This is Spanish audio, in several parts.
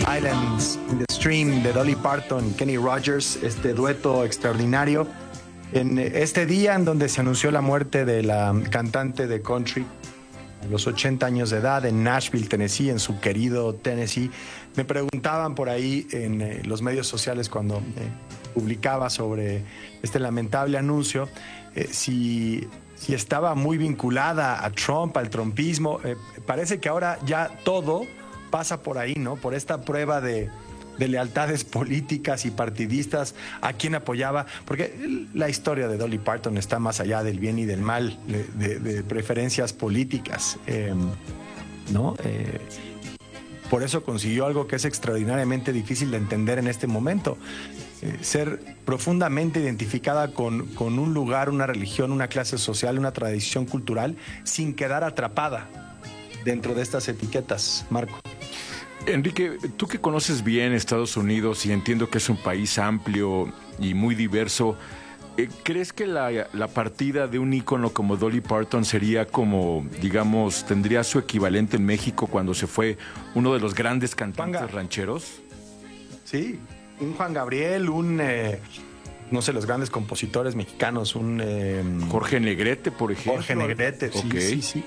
Islands in the Stream de Dolly Parton y Kenny Rogers, este dueto extraordinario. En este día en donde se anunció la muerte de la cantante de country a los 80 años de edad en Nashville, Tennessee, en su querido Tennessee, me preguntaban por ahí en los medios sociales cuando publicaba sobre este lamentable anuncio si estaba muy vinculada a Trump, al trumpismo. Parece que ahora ya todo pasa por ahí, ¿no? Por esta prueba de lealtades políticas y partidistas, a quién apoyaba, porque la historia de Dolly Parton está más allá del bien y del mal, de preferencias políticas, ¿no? Por eso consiguió algo que es extraordinariamente difícil de entender en este momento, ser profundamente identificada con un lugar, una religión, una clase social, una tradición cultural, sin quedar atrapada dentro de estas etiquetas, Marco. Enrique, tú que conoces bien Estados Unidos y entiendo que es un país amplio y muy diverso, ¿crees que la partida de un ícono como Dolly Parton sería como, digamos, tendría su equivalente en México cuando se fue uno de los grandes cantantes rancheros? Sí, un Juan Gabriel, no sé, los grandes compositores mexicanos, Jorge Negrete, por ejemplo. Jorge Negrete, okay. Sí.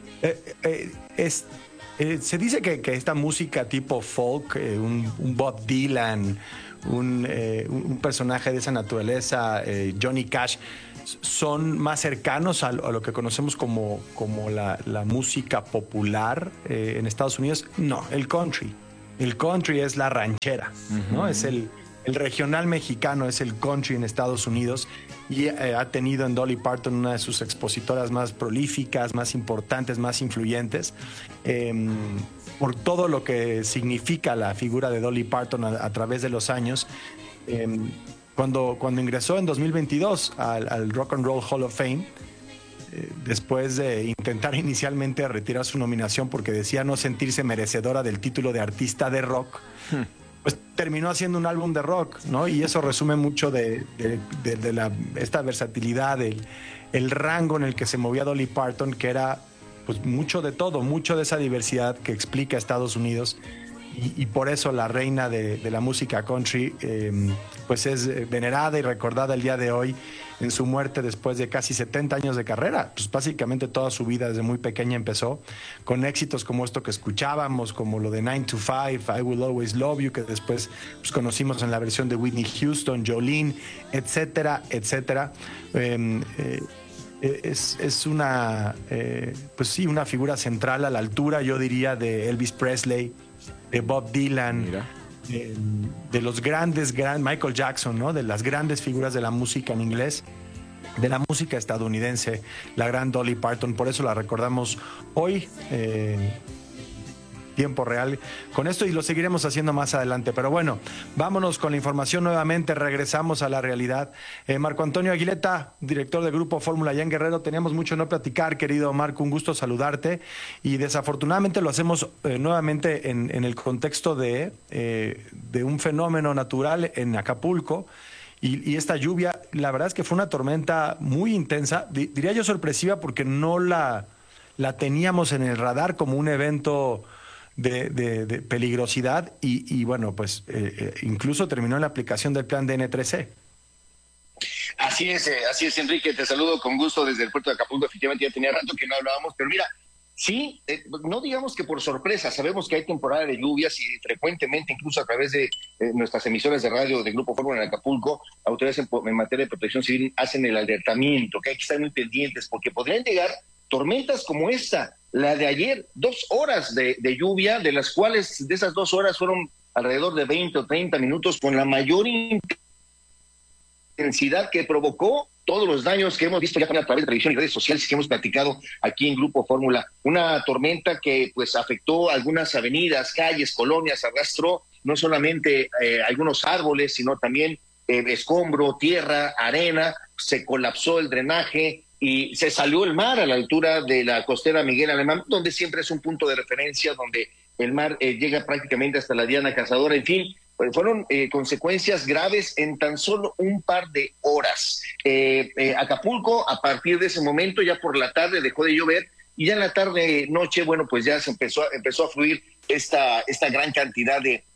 Se dice que esta música tipo folk, un Bob Dylan, un personaje de esa naturaleza, Johnny Cash, son más cercanos a lo que conocemos como la música popular en Estados Unidos. No, el country. El country es la ranchera, ¿no? Es el regional mexicano, es el country en Estados Unidos, y ha tenido en Dolly Parton una de sus expositoras más prolíficas, más importantes, más influyentes, por todo lo que significa la figura de Dolly Parton a través de los años. Cuando ingresó en 2022 al Rock and Roll Hall of Fame, después de intentar inicialmente retirar su nominación porque decía no sentirse merecedora del título de artista de rock, pues terminó haciendo un álbum de rock, ¿no? Y eso resume mucho de esta versatilidad, el rango en el que se movía Dolly Parton, que era pues mucho de todo, mucho de esa diversidad que explica Estados Unidos. Y por eso la reina de la música country pues es venerada y recordada el día de hoy en su muerte después de casi 70 años de carrera. Pues básicamente toda su vida desde muy pequeña empezó con éxitos como esto que escuchábamos, como lo de 9 to 5, I Will Always Love You, que después pues, conocimos en la versión de Whitney Houston, Jolene, etcétera, etcétera. Es una, pues sí, una figura central a la altura, yo diría, de Elvis Presley, de Bob Dylan, de los grandes, Michael Jackson, ¿no? De las grandes figuras de la música en inglés, de la música estadounidense, la gran Dolly Parton. Por eso la recordamos hoy, tiempo real con esto, y lo seguiremos haciendo más adelante. Pero bueno, vámonos con la información nuevamente, regresamos a la realidad. Marco Antonio Aguileta, director del Grupo Fórmula allá en Guerrero, teníamos mucho no platicar, querido Marco, un gusto saludarte, y desafortunadamente lo hacemos nuevamente en el contexto de un fenómeno natural en Acapulco. Y esta lluvia, la verdad es que fue una tormenta muy intensa, diría yo sorpresiva, porque no la teníamos en el radar como un evento de peligrosidad, y bueno, pues incluso terminó en la aplicación del plan DN3C. Así es, Enrique, te saludo con gusto desde el puerto de Acapulco. Efectivamente ya tenía rato que no hablábamos, pero mira, sí, no digamos que por sorpresa, sabemos que hay temporada de lluvias y frecuentemente, incluso a través de nuestras emisoras de radio del Grupo Fórmula en Acapulco, autoridades en materia de protección civil hacen el alertamiento, que hay que estar muy pendientes porque podrían llegar tormentas como esta, la de ayer, 2 horas de lluvia, de las cuales de esas 2 horas fueron alrededor de 20 o 30 minutos con la mayor intensidad, que provocó todos los daños que hemos visto ya a través de televisión y redes sociales que hemos platicado aquí en Grupo Fórmula. Una tormenta que pues afectó algunas avenidas, calles, colonias, arrastró no solamente algunos árboles, sino también escombro, tierra, arena, se colapsó el drenaje y se salió el mar a la altura de la costera Miguel Alemán, donde siempre es un punto de referencia, donde el mar llega prácticamente hasta la Diana Cazadora. En fin, pues fueron consecuencias graves en tan solo un par de horas. Acapulco, a partir de ese momento, ya por la tarde dejó de llover, y ya en la tarde noche, bueno, pues ya se empezó a fluir esta gran cantidad de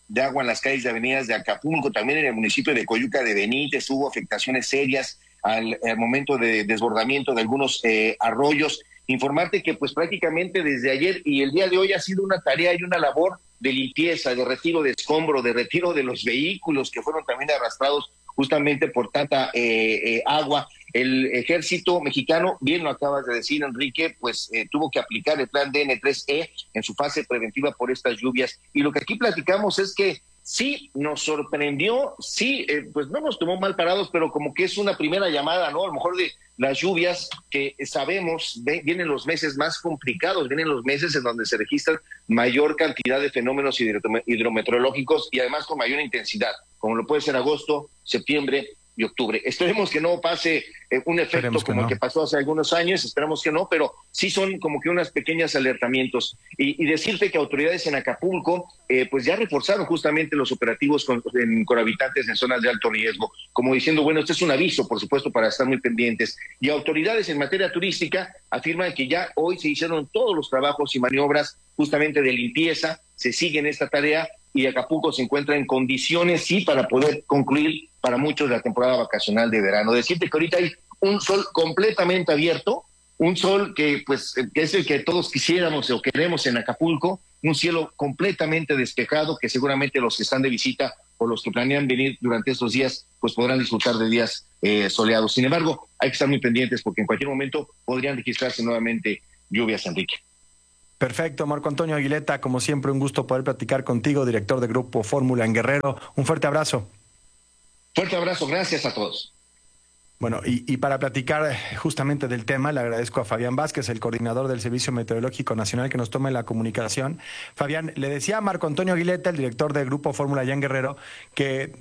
de agua en las calles y avenidas de Acapulco, también en el municipio de Coyuca de Benítez hubo afectaciones serias al momento de desbordamiento de algunos arroyos. Informarte que pues prácticamente desde ayer y el día de hoy ha sido una tarea y una labor de limpieza, de retiro de escombro, de retiro de los vehículos que fueron también arrastrados justamente por tanta agua. El ejército mexicano, bien lo acabas de decir, Enrique, pues tuvo que aplicar el plan DN3E en su fase preventiva por estas lluvias. Y lo que aquí platicamos es que sí nos sorprendió, sí, pues no nos tomó mal parados, pero como que es una primera llamada, ¿no? A lo mejor de las lluvias que sabemos, vienen los meses más complicados, vienen los meses en donde se registran mayor cantidad de fenómenos hidrometeorológicos y además con mayor intensidad, como lo puede ser agosto, septiembre y octubre. Esperemos que no pase un efecto como el que pasó hace algunos años, esperamos que no, pero sí son como que unas pequeñas alertamientos. Y decirte que autoridades en Acapulco pues ya reforzaron justamente los operativos con habitantes en zonas de alto riesgo, como diciendo, bueno, este es un aviso, por supuesto, para estar muy pendientes. Y autoridades en materia turística afirman que ya hoy se hicieron todos los trabajos y maniobras justamente de limpieza, se sigue en esta tarea y Acapulco se encuentra en condiciones, sí, para poder concluir para muchos la temporada vacacional de verano. Decirte que ahorita hay un sol completamente abierto, un sol que pues que es el que todos quisiéramos o queremos en Acapulco, un cielo completamente despejado que seguramente los que están de visita o los que planean venir durante estos días pues podrán disfrutar de días soleados. Sin embargo, hay que estar muy pendientes porque en cualquier momento podrían registrarse nuevamente lluvias, Enrique. Perfecto, Marco Antonio Aguileta, como siempre un gusto poder platicar contigo, director de Grupo Fórmula en Guerrero. Un fuerte abrazo. Fuerte abrazo, gracias a todos. Bueno, y para platicar justamente del tema, le agradezco a Fabián Vázquez, el coordinador del Servicio Meteorológico Nacional, que nos tome la comunicación. Fabián, le decía a Marco Antonio Aguileta, el director del Grupo Fórmula allá en Guerrero, que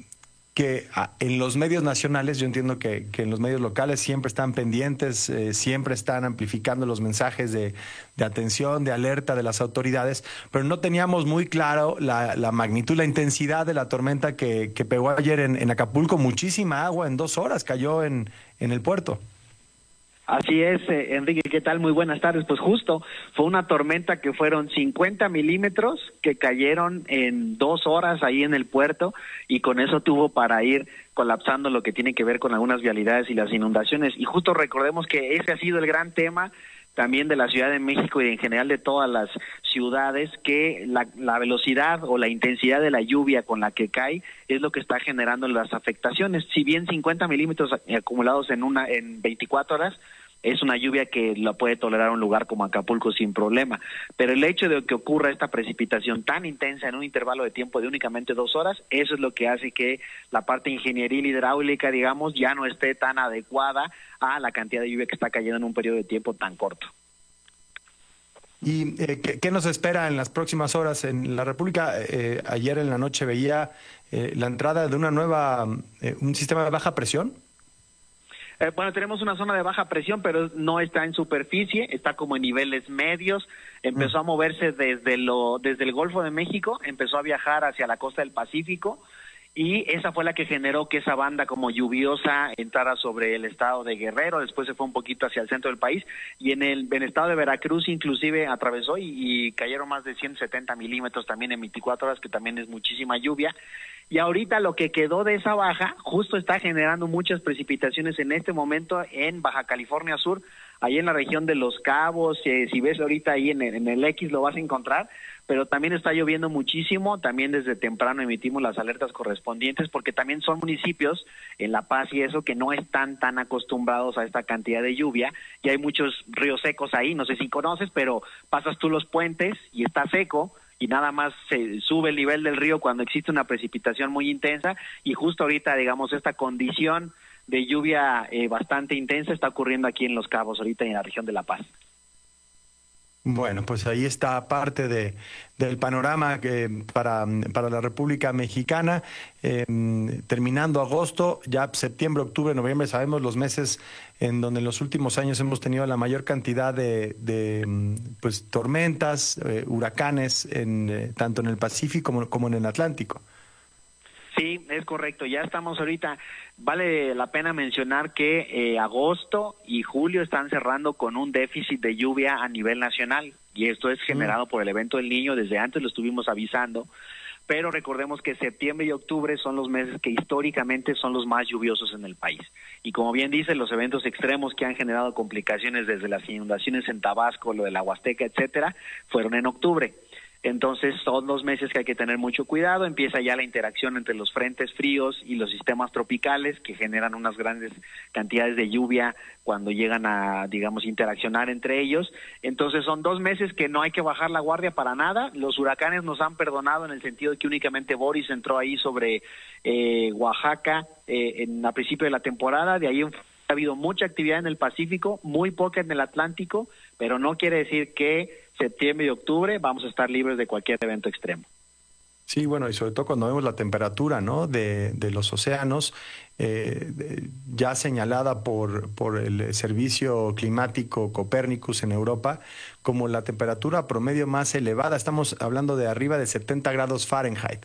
en los medios nacionales, yo entiendo que en los medios locales siempre están pendientes, siempre están amplificando los mensajes de atención, de alerta de las autoridades, pero no teníamos muy claro la magnitud, la intensidad de la tormenta que pegó ayer en Acapulco. Muchísima agua en 2 horas cayó en el puerto. Así es, Enrique, ¿qué tal? Muy buenas tardes. Pues justo, fue una tormenta que fueron 50 milímetros que cayeron en 2 horas ahí en el puerto y con eso tuvo para ir colapsando lo que tiene que ver con algunas vialidades y las inundaciones. Y justo recordemos que ese ha sido el gran tema también de la Ciudad de México y en general de todas las ciudades, que la velocidad o la intensidad de la lluvia con la que cae es lo que está generando las afectaciones. Si bien 50 milímetros acumulados en 24 horas, es una lluvia que la puede tolerar un lugar como Acapulco sin problema, pero el hecho de que ocurra esta precipitación tan intensa en un intervalo de tiempo de únicamente 2 horas, eso es lo que hace que la parte ingenieril hidráulica, digamos, ya no esté tan adecuada a la cantidad de lluvia que está cayendo en un periodo de tiempo tan corto. ¿Y qué nos espera en las próximas horas en la República? Ayer en la noche veía la entrada de una nueva, un sistema de baja presión. Bueno, tenemos una zona de baja presión, pero no está en superficie, está como en niveles medios. Empezó a moverse desde el Golfo de México, empezó a viajar hacia la costa del Pacífico, y esa fue la que generó que esa banda como lluviosa entrara sobre el estado de Guerrero. Después se fue un poquito hacia el centro del país, y en el estado de Veracruz inclusive atravesó y cayeron más de 170 milímetros también en 24 horas, que también es muchísima lluvia. Y ahorita lo que quedó de esa baja justo está generando muchas precipitaciones en este momento en Baja California Sur, ahí en la región de Los Cabos. Si ves ahorita ahí en el X lo vas a encontrar, pero también está lloviendo muchísimo. También desde temprano emitimos las alertas correspondientes, porque también son municipios en La Paz y eso que no están tan acostumbrados a esta cantidad de lluvia, y hay muchos ríos secos ahí, no sé si conoces, pero pasas tú los puentes y está seco, y nada más se sube el nivel del río cuando existe una precipitación muy intensa, y justo ahorita, digamos, esta condición de lluvia bastante intensa está ocurriendo aquí en Los Cabos, ahorita en la región de La Paz. Bueno, pues ahí está parte del panorama para la República Mexicana. Terminando agosto, ya septiembre, octubre, noviembre, sabemos los meses en donde en los últimos años hemos tenido la mayor cantidad de pues tormentas, huracanes, tanto en el Pacífico como en el Atlántico. Sí, es correcto. Ya estamos ahorita. Vale la pena mencionar que agosto y julio están cerrando con un déficit de lluvia a nivel nacional, y esto es generado por el evento del Niño. Desde antes lo estuvimos avisando, pero recordemos que septiembre y octubre son los meses que históricamente son los más lluviosos en el país. Y como bien dice, los eventos extremos que han generado complicaciones desde las inundaciones en Tabasco, lo de la Huasteca, etcétera, fueron en octubre. Entonces son los meses que hay que tener mucho cuidado. Empieza ya la interacción entre los frentes fríos y los sistemas tropicales que generan unas grandes cantidades de lluvia cuando llegan a, digamos, interaccionar entre ellos. Entonces son 2 meses que no hay que bajar la guardia para nada. Los huracanes nos han perdonado en el sentido de que únicamente Boris entró ahí sobre Oaxaca a principio de la temporada. De ahí ha habido mucha actividad en el Pacífico, muy poca en el Atlántico, pero no quiere decir que septiembre y octubre vamos a estar libres de cualquier evento extremo. Sí, bueno, y sobre todo cuando vemos la temperatura, ¿no?, de los océanos, ya señalada por el Servicio Climático Copernicus en Europa como la temperatura promedio más elevada. Estamos hablando de arriba de 70 grados Fahrenheit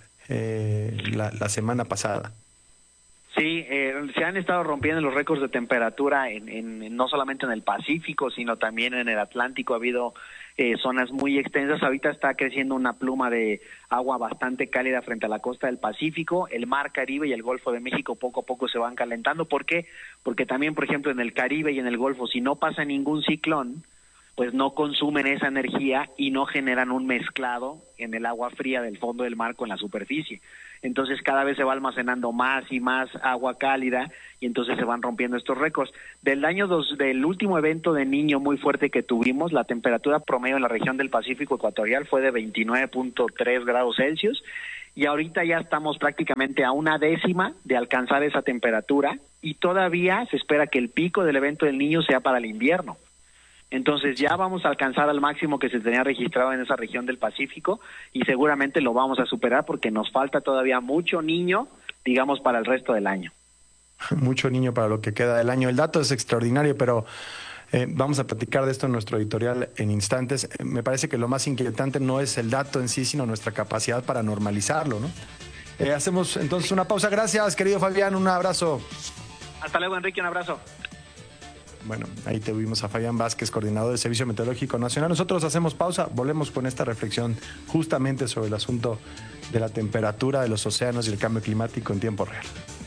la semana pasada. Sí, se han estado rompiendo los récords de temperatura no solamente en el Pacífico, sino también en el Atlántico. Ha habido zonas muy extensas. Ahorita está creciendo una pluma de agua bastante cálida frente a la costa del Pacífico. El Mar Caribe y el Golfo de México poco a poco se van calentando. ¿Por qué? Porque también, por ejemplo, en el Caribe y en el Golfo, si no pasa ningún ciclón, pues no consumen esa energía y no generan un mezclado en el agua fría del fondo del mar con la superficie. Entonces cada vez se va almacenando más y más agua cálida y entonces se van rompiendo estos récords. Del último evento de Niño muy fuerte que tuvimos, la temperatura promedio en la región del Pacífico ecuatorial fue de 29.3 grados Celsius y ahorita ya estamos prácticamente a 1/10 de alcanzar esa temperatura y todavía se espera que el pico del evento del Niño sea para el invierno. Entonces ya vamos a alcanzar al máximo que se tenía registrado en esa región del Pacífico y seguramente lo vamos a superar porque nos falta todavía mucho niño, digamos, para el resto del año. Mucho niño para lo que queda del año. El dato es extraordinario, pero vamos a platicar de esto en nuestro editorial en instantes. Me parece que lo más inquietante no es el dato en sí, sino nuestra capacidad para normalizarlo, ¿no? Hacemos entonces una pausa. Gracias, querido Fabián, un abrazo. Hasta luego, Enrique, un abrazo. Bueno, ahí tuvimos a Fabián Vázquez, coordinador del Servicio Meteorológico Nacional. Nosotros hacemos pausa, volvemos con esta reflexión justamente sobre el asunto de la temperatura de los océanos y el cambio climático en tiempo real.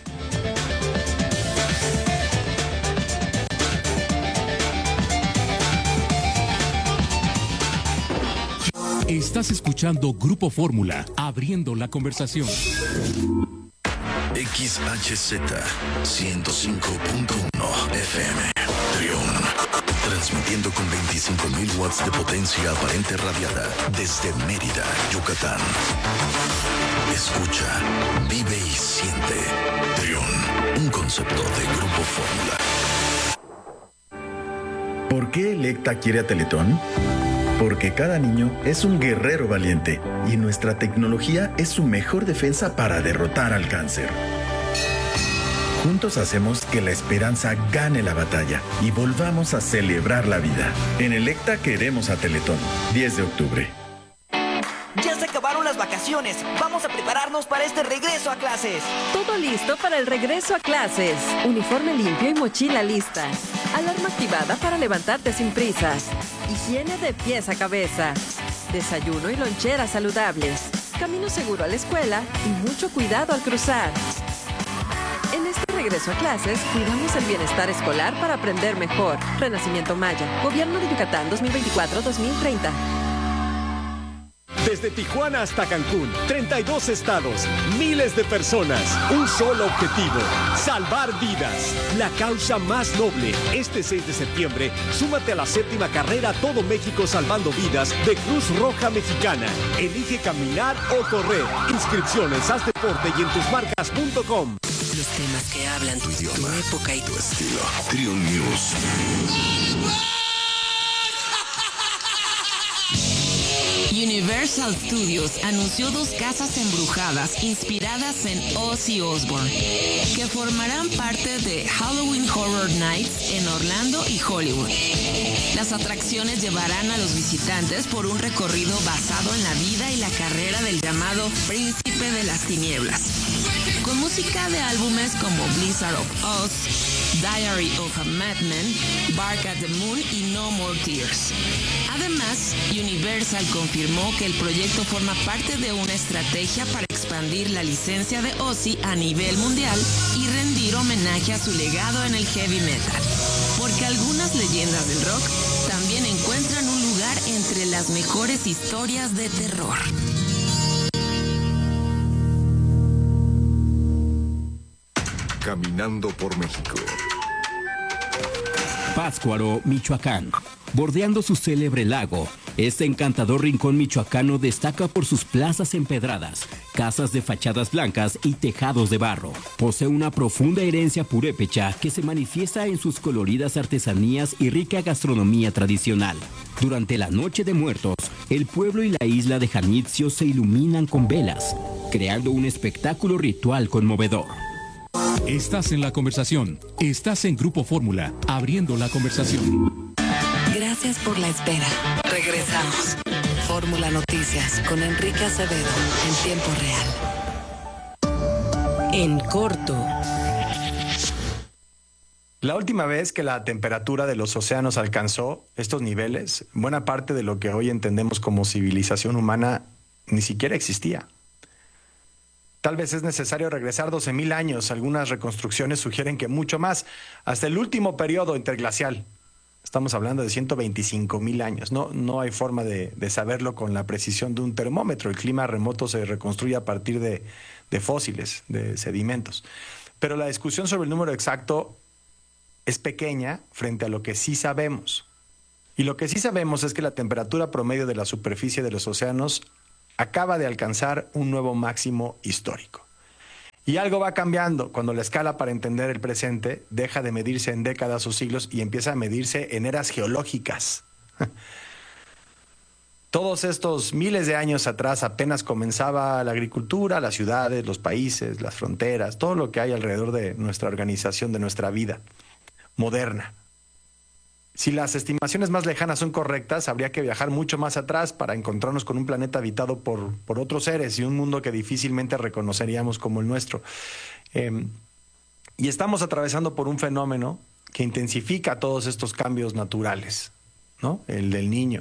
Estás escuchando Grupo Fórmula, abriendo la conversación. XHZ 105.1 FM Trión, transmitiendo con 25.000 watts de potencia aparente radiada desde Mérida, Yucatán. Escucha, vive y siente. Trión, un concepto de Grupo Fórmula. ¿Por qué Electa quiere a Teletón? Porque cada niño es un guerrero valiente y nuestra tecnología es su mejor defensa para derrotar al cáncer. Juntos hacemos que la esperanza gane la batalla y volvamos a celebrar la vida. En Electa queremos a Teletón. 10 de octubre. Ya se acabaron las vacaciones. Vamos a prepararnos para este regreso a clases. Todo listo para el regreso a clases. Uniforme limpio y mochila lista. Alarma activada para levantarte sin prisas. Higiene de pies a cabeza. Desayuno y loncheras saludables. Camino seguro a la escuela y mucho cuidado al cruzar. En este regreso a clases, cuidamos el bienestar escolar para aprender mejor. Renacimiento Maya. Gobierno de Yucatán 2024-2030. Desde Tijuana hasta Cancún, 32 estados, miles de personas, un solo objetivo, salvar vidas. La causa más noble. Este 6 de septiembre, súmate a la 7ª carrera Todo México Salvando Vidas de Cruz Roja Mexicana. Elige caminar o correr. Inscripciones, haz deporte y en tusmarcas.com. Los temas que hablan tu idioma, tu época y tu estilo. Trión News. Universal Studios anunció 2 casas embrujadas inspiradas en Ozzy Osbourne, que formarán parte de Halloween Horror Nights en Orlando y Hollywood. Las atracciones llevarán a los visitantes por un recorrido basado en la vida y la carrera del llamado Príncipe de las Tinieblas, con música de álbumes como Blizzard of Oz, Diary of a Madman, Bark at the Moon y No More Tears. Además, Universal confirmó que el proyecto forma parte de una estrategia para expandir la licencia de Ozzy a nivel mundial y rendir homenaje a su legado en el heavy metal. Porque algunas leyendas del rock también encuentran un lugar entre las mejores historias de terror. Caminando por México. Pátzcuaro, Michoacán. Bordeando su célebre lago, este encantador rincón michoacano destaca por sus plazas empedradas, casas de fachadas blancas y tejados de barro. Posee una profunda herencia purépecha que se manifiesta en sus coloridas artesanías y rica gastronomía tradicional. Durante la Noche de Muertos, el pueblo y la isla de Janitzio se iluminan con velas, creando un espectáculo ritual conmovedor. Estás en la conversación. Estás en Grupo Fórmula, abriendo la conversación. Gracias por la espera. Regresamos. Fórmula Noticias con Enrique Acevedo en tiempo real. En corto. La última vez que la temperatura de los océanos alcanzó estos niveles, buena parte de lo que hoy entendemos como civilización humana ni siquiera existía. Tal vez es necesario regresar 12,000 años. Algunas reconstrucciones sugieren que mucho más, hasta el último periodo interglacial. Estamos hablando de 125,000 años. No hay forma de saberlo con la precisión de un termómetro. El clima remoto se reconstruye a partir de fósiles, de sedimentos. Pero la discusión sobre el número exacto es pequeña frente a lo que sí sabemos. Y lo que sí sabemos es que la temperatura promedio de la superficie de los océanos acaba de alcanzar un nuevo máximo histórico. Y algo va cambiando cuando la escala para entender el presente deja de medirse en décadas o siglos y empieza a medirse en eras geológicas. Todos estos miles de años atrás apenas comenzaba la agricultura, las ciudades, los países, las fronteras, todo lo que hay alrededor de nuestra organización, de nuestra vida moderna. Si las estimaciones más lejanas son correctas, habría que viajar mucho más atrás para encontrarnos con un planeta habitado por otros seres y un mundo que difícilmente reconoceríamos como el nuestro. Y estamos atravesando por un fenómeno que intensifica todos estos cambios naturales, ¿no? El del Niño,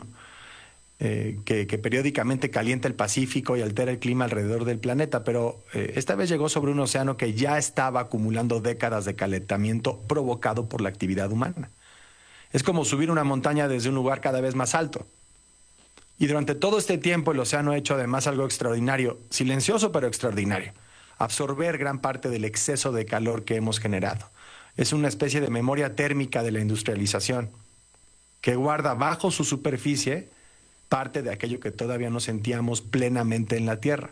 que periódicamente calienta el Pacífico y altera el clima alrededor del planeta, pero esta vez llegó sobre un océano que ya estaba acumulando décadas de calentamiento provocado por la actividad humana. Es como subir una montaña desde un lugar cada vez más alto. Y durante todo este tiempo el océano ha hecho además algo extraordinario, silencioso pero extraordinario: absorber gran parte del exceso de calor que hemos generado. Es una especie de memoria térmica de la industrialización, que guarda bajo su superficie parte de aquello que todavía no sentíamos plenamente en la Tierra.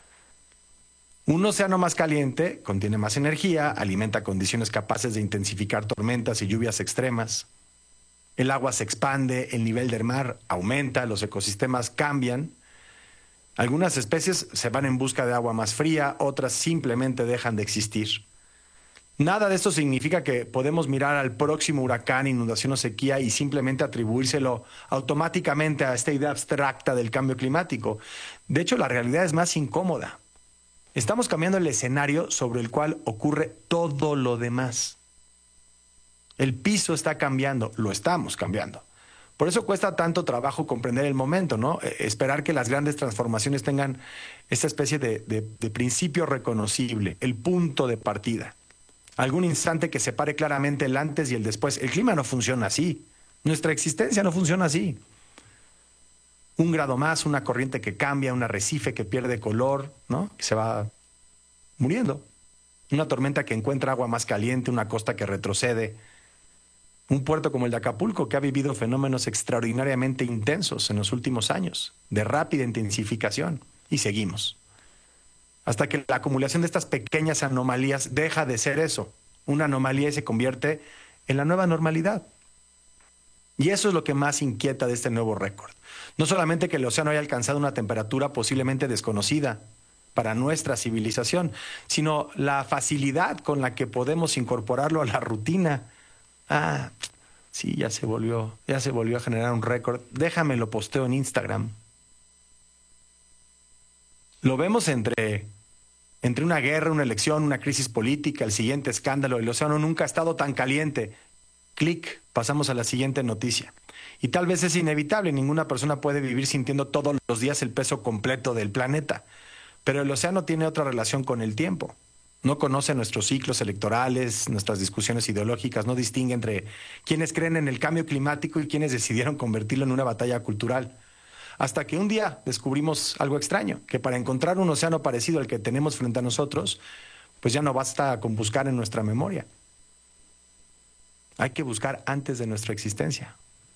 Un océano más caliente contiene más energía, alimenta condiciones capaces de intensificar tormentas y lluvias extremas. El agua se expande, el nivel del mar aumenta, los ecosistemas cambian. Algunas especies se van en busca de agua más fría, otras simplemente dejan de existir. Nada de esto significa que podemos mirar al próximo huracán, inundación o sequía y simplemente atribuírselo automáticamente a esta idea abstracta del cambio climático. De hecho, la realidad es más incómoda. Estamos cambiando el escenario sobre el cual ocurre todo lo demás. El piso está cambiando, lo estamos cambiando. Por eso cuesta tanto trabajo comprender el momento, ¿no? Esperar que las grandes transformaciones tengan esta especie de principio reconocible, el punto de partida. Algún instante que separe claramente el antes y el después. El clima no funciona así. Nuestra existencia no funciona así. Un grado más, una corriente que cambia, un arrecife que pierde color, ¿no? Que se va muriendo. Una tormenta que encuentra agua más caliente, una costa que retrocede. Un puerto como el de Acapulco, que ha vivido fenómenos extraordinariamente intensos en los últimos años, de rápida intensificación, y seguimos. Hasta que la acumulación de estas pequeñas anomalías deja de ser eso, una anomalía, y se convierte en la nueva normalidad. Y eso es lo que más inquieta de este nuevo récord. No solamente que el océano haya alcanzado una temperatura posiblemente desconocida para nuestra civilización, sino la facilidad con la que podemos incorporarlo a la rutina. Sí, ya se volvió a generar un récord. Déjame lo posteo en Instagram. Lo vemos entre una guerra, una elección, una crisis política, el siguiente escándalo. El océano nunca ha estado tan caliente. Clic, pasamos a la siguiente noticia. Y tal vez es inevitable, ninguna persona puede vivir sintiendo todos los días el peso completo del planeta. Pero el océano tiene otra relación con el tiempo. No conoce nuestros ciclos electorales, nuestras discusiones ideológicas, no distingue entre quienes creen en el cambio climático y quienes decidieron convertirlo en una batalla cultural. Hasta que un día descubrimos algo extraño, que para encontrar un océano parecido al que tenemos frente a nosotros, pues ya no basta con buscar en nuestra memoria. Hay que buscar antes de nuestra existencia.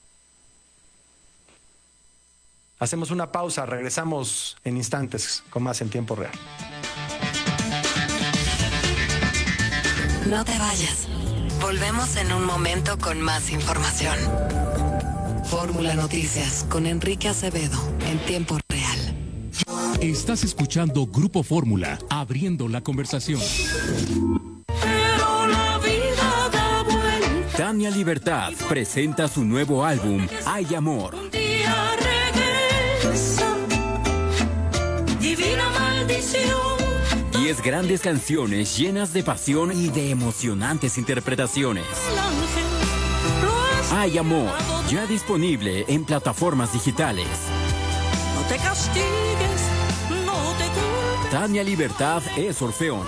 Hacemos una pausa, regresamos en instantes con más en tiempo real. No te vayas. Volvemos en un momento con más información. Fórmula Noticias con Enrique Acevedo en tiempo real. Estás escuchando Grupo Fórmula, abriendo la conversación. Pero la vida da vuelta. Tania Libertad presenta su nuevo álbum, Hay Amor. Un día regresa, divina maldición. 10 grandes canciones llenas de pasión y de emocionantes interpretaciones. Hay Amor, ya disponible en plataformas digitales. No te castigues, no te culpes. Tania Libertad es Orfeón.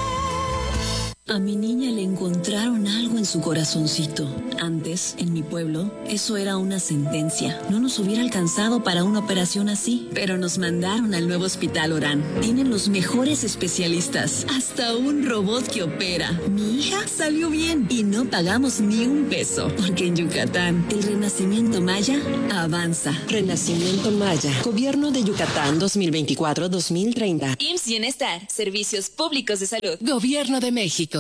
A mi niña le encontraron algo en su corazoncito. Antes, en mi pueblo, eso era una sentencia. No nos hubiera alcanzado para una operación así. Pero nos mandaron al nuevo Hospital Orán. Tienen los mejores especialistas. Hasta un robot que opera. Mi hija salió bien y no pagamos ni un peso. Porque en Yucatán, el renacimiento maya avanza. Renacimiento Maya. Gobierno de Yucatán 2024-2030. IMSS Bienestar. Servicios Públicos de Salud. Gobierno de México.